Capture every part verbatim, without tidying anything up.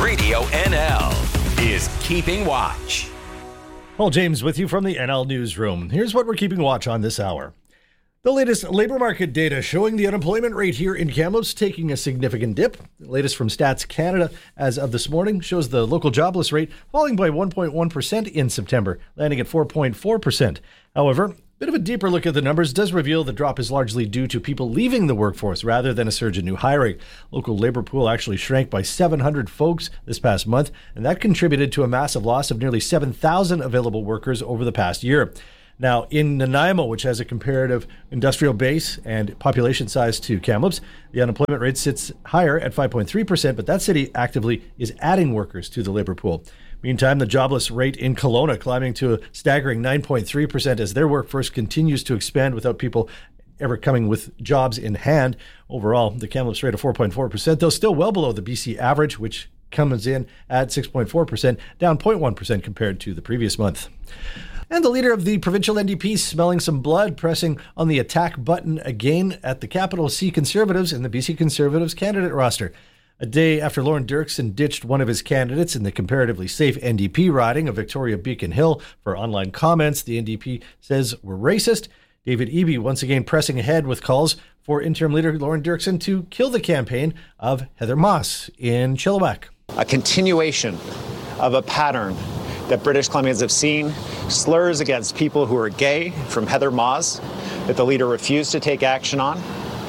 Radio N L is Keeping Watch. Paul James with you from the N L Newsroom. Here's what we're keeping watch on this hour. The latest labor market data showing the unemployment rate here in Kamloops taking a significant dip. The latest from Stats Canada as of this morning shows the local jobless rate falling by one point one percent in September, landing at four point four percent. However, a bit of a deeper look at the numbers does reveal the drop is largely due to people leaving the workforce rather than a surge in new hiring. Local labor pool actually shrank by seven hundred folks this past month, and that contributed to a massive loss of nearly seven thousand available workers over the past year. Now, in Nanaimo, which has a comparative industrial base and population size to Kamloops, the unemployment rate sits higher at five point three percent, but that city actively is adding workers to the labor pool. Meantime, the jobless rate in Kelowna climbing to a staggering nine point three percent as their workforce continues to expand without people ever coming with jobs in hand. Overall, the Kamloops rate of four point four percent, though still well below the B C average, which comes in at six point four percent, down zero point one percent compared to the previous month. And the leader of the provincial N D P smelling some blood, pressing on the attack button again at the Capital C Conservatives and the B C Conservatives candidate roster. A day after Lorne Dirksen ditched one of his candidates in the comparatively safe N D P riding of Victoria Beacon Hill for online comments the N D P says were racist, David Eby once again pressing ahead with calls for interim leader Lorne Dirksen to kill the campaign of Heather Moss in Chilliwack. A continuation of a pattern that British Columbians have seen, slurs against people who are gay from Heather Moss that the leader refused to take action on.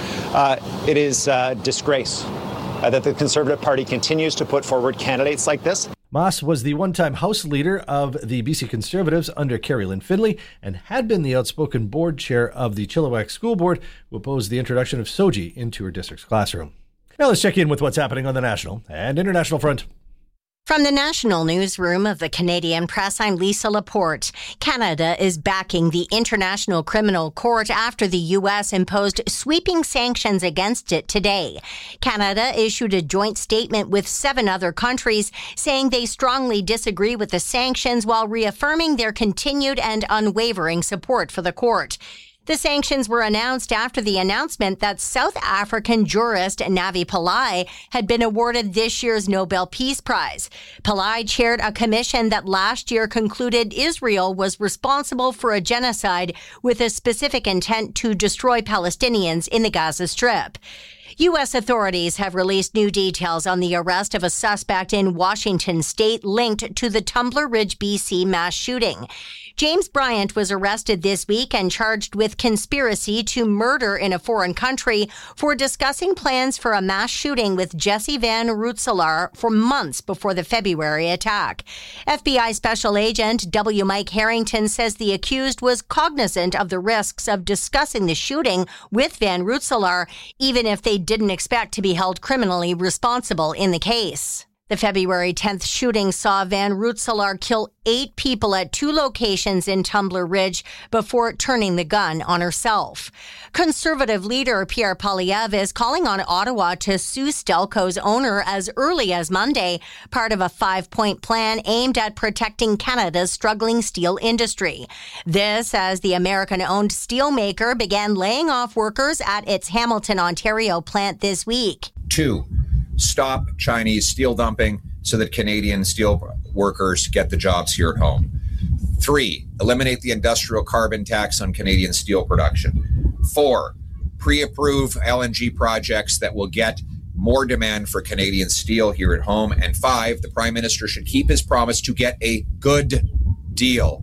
Uh, it is a disgrace uh, that the Conservative Party continues to put forward candidates like this. Moss was the one-time House leader of the B C Conservatives under Carrie Lynn Findlay and had been the outspoken board chair of the Chilliwack School Board who opposed the introduction of S O G I into her district's classroom. Now let's check in with what's happening on the national and international front. From the national newsroom of the Canadian Press, I'm Lisa Laporte. Canada is backing the International Criminal Court after the U S imposed sweeping sanctions against it today. Canada issued a joint statement with seven other countries saying they strongly disagree with the sanctions while reaffirming their continued and unwavering support for the court. The sanctions were announced after the announcement that South African jurist Navi Pillay had been awarded this year's Nobel Peace Prize. Pillay chaired a commission that last year concluded Israel was responsible for a genocide with a specific intent to destroy Palestinians in the Gaza Strip. U S authorities have released new details on the arrest of a suspect in Washington state linked to the Tumbler Ridge, B C mass shooting. James Bryant was arrested this week and charged with conspiracy to murder in a foreign country for discussing plans for a mass shooting with Jesse Van Rootselaar for months before the February attack. F B I Special Agent W. Mike Harrington says the accused was cognizant of the risks of discussing the shooting with Van Rootselaar, even if they didn't expect to be held criminally responsible in the case. The February tenth shooting saw Van Rootselaar kill eight people at two locations in Tumbler Ridge before turning the gun on herself. Conservative leader Pierre Poilievre is calling on Ottawa to sue Stelco's owner as early as Monday, part of a five-point plan aimed at protecting Canada's struggling steel industry. This as the American-owned steelmaker began laying off workers at its Hamilton, Ontario plant this week. Two, stop Chinese steel dumping so that Canadian steel workers get the jobs here at home. Three, eliminate the industrial carbon tax on Canadian steel production. Four, pre-approve L N G projects that will get more demand for Canadian steel here at home. And five, the Prime Minister should keep his promise to get a good deal,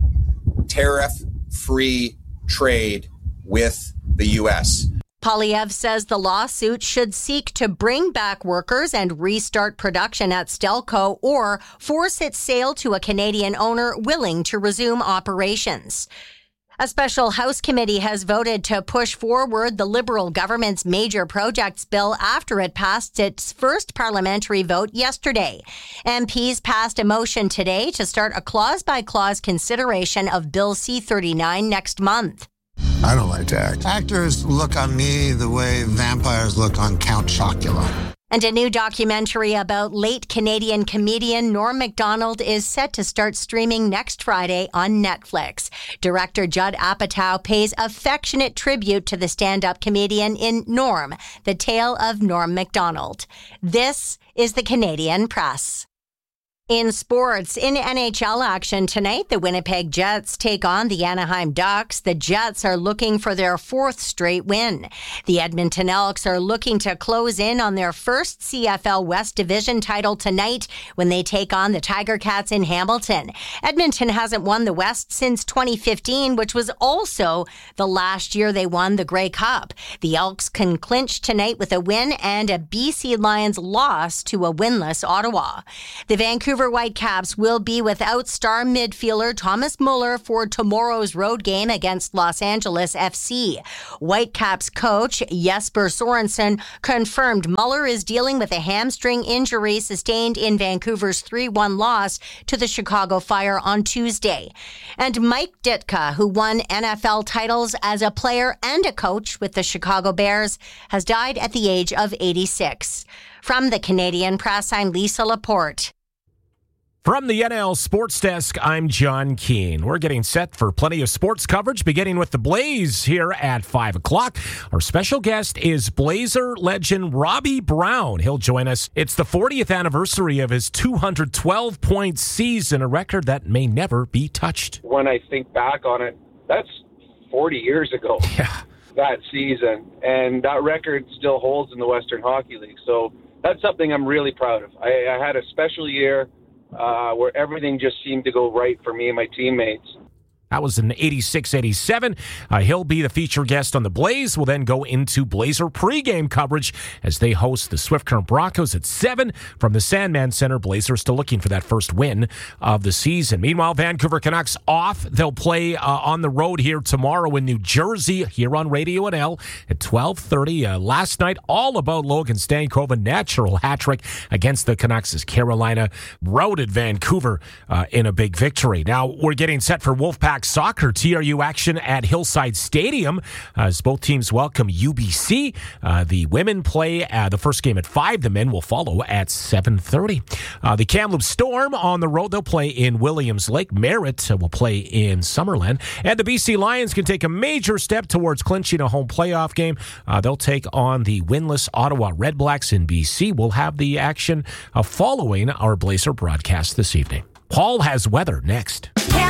tariff-free trade with the U S. Poilievre says the lawsuit should seek to bring back workers and restart production at Stelco or force its sale to a Canadian owner willing to resume operations. A special House committee has voted to push forward the Liberal government's major projects bill after it passed its first parliamentary vote yesterday. M Ps passed a motion today to start a clause-by-clause consideration of Bill C thirty-nine next month. I don't like to act. Actors look on me the way vampires look on Count Chocula. And a new documentary about late Canadian comedian Norm Macdonald is set to start streaming next Friday on Netflix. Director Judd Apatow pays affectionate tribute to the stand-up comedian in Norm, The Tale of Norm Macdonald. This is the Canadian Press. In sports, in N H L action tonight, the Winnipeg Jets take on the Anaheim Ducks. The Jets are looking for their fourth straight win. The Edmonton Elks are looking to close in on their first C F L West Division title tonight when they take on the Tiger Cats in Hamilton. Edmonton hasn't won the West since twenty fifteen, which was also the last year they won the Grey Cup. The Elks can clinch tonight with a win and a B C Lions loss to a winless Ottawa. The Vancouver Whitecaps will be without star midfielder Thomas Muller for tomorrow's road game against Los Angeles F C. Whitecaps coach Jesper Sorensen confirmed Muller is dealing with a hamstring injury sustained in Vancouver's three one loss to the Chicago Fire on Tuesday. And Mike Ditka, who won N F L titles as a player and a coach with the Chicago Bears, has died at the age of eighty-six. From the Canadian Press, I'm Lisa Laporte. From the N L Sports Desk, I'm John Keane. We're getting set for plenty of sports coverage, beginning with the Blaze here at five o'clock. Our special guest is Blazer legend Robbie Brown. He'll join us. It's the fortieth anniversary of his two hundred twelve point season, a record that may never be touched. When I think back on it, that's forty years ago, yeah. that season. And that record still holds in the Western Hockey League. So that's something I'm really proud of. I, I had a special year. Uh, where everything just seemed to go right for me and my teammates. That was in eighty-six eighty-seven. Uh, he'll be the featured guest on the Blaze. We'll then go into Blazer pregame coverage as they host the Swift Current Broncos at seven from the Sandman Center. Blazers still looking for that first win of the season. Meanwhile, Vancouver Canucks off. They'll play uh, on the road here tomorrow in New Jersey here on Radio N L at twelve thirty. Uh, last night, all about Logan Stankoven, a natural hat trick against the Canucks as Carolina routed Vancouver uh, in a big victory. Now, we're getting set for Wolfpack Soccer T R U action at Hillside Stadium as both teams welcome U B C. Uh, the women play uh, the first game at five. The men will follow at seven thirty. Uh, the Kamloops Storm on the road. They'll play in Williams Lake. Merritt uh, will play in Summerland. And the B C Lions can take a major step towards clinching a home playoff game. Uh, they'll take on the winless Ottawa Redblacks in B C. We'll have the action uh, following our Blazer broadcast this evening. Paul has weather next.